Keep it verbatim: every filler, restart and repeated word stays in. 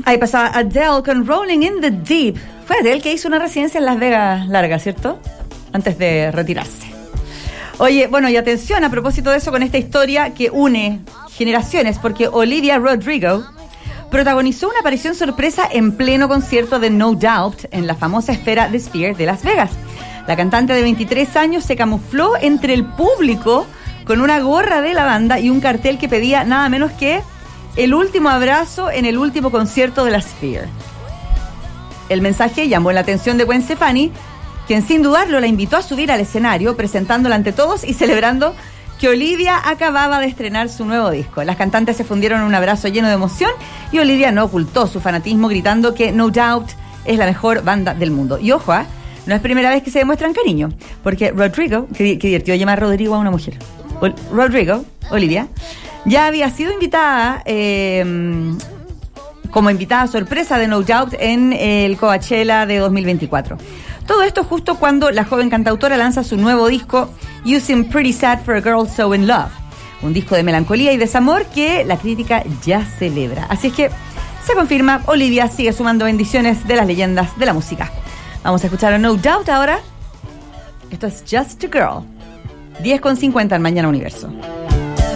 Ahí pasaba Adele con Rolling in the Deep. Fue Adele que hizo una residencia en Las Vegas larga, ¿cierto? Antes de retirarse. Oye, bueno, y atención a propósito de eso con esta historia que une generaciones, porque Olivia Rodrigo protagonizó una aparición sorpresa en pleno concierto de No Doubt en la famosa esfera The Sphere de Las Vegas. La cantante de veintitrés años se camufló entre el público con una gorra de la banda y un cartel que pedía nada menos que el último abrazo en el último concierto de la Sphere. El mensaje llamó la atención de Gwen Stefani, quien sin dudarlo la invitó a subir al escenario, presentándola ante todos y celebrando que Olivia acababa de estrenar su nuevo disco. Las cantantes se fundieron en un abrazo lleno de emoción y Olivia no ocultó su fanatismo gritando que No Doubt es la mejor banda del mundo. Y ojo, ¿eh? No es primera vez que se demuestran cariño, porque Rodrigo, que, que divertido llamar Rodrigo a una mujer, o, Rodrigo, Olivia, ya había sido invitada eh, como invitada sorpresa de No Doubt en el Coachella de dos mil veinticuatro. Todo esto justo cuando la joven cantautora lanza su nuevo disco You Seem Pretty Sad for a Girl So In Love, un disco de melancolía y desamor que la crítica ya celebra. Así es que se confirma, Olivia sigue sumando bendiciones de las leyendas de la música. Vamos a escuchar a No Doubt ahora. Esto es Just a Girl. diez con cincuenta en Mañana Universo.